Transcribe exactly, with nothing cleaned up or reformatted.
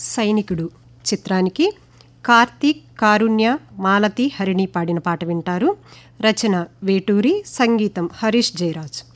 సైనికుడు చిత్రానికి కార్తీక్, కారుణ్య, మాలతి, హరిణి పాడిన పాట వింటారు. రచన వేటూరి, సంగీతం హరీష్ జయరాజ్.